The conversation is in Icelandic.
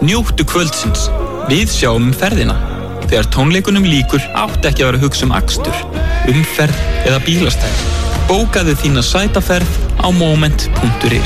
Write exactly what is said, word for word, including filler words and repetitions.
Njóttu kvöldsins. Við sjáum um ferðina. Þegar tónleikunum lýkur átti ekki að vera að hugsa um akstur, umferð eða bílastæði. Bókaðu þína sætaferð á moment punktur is.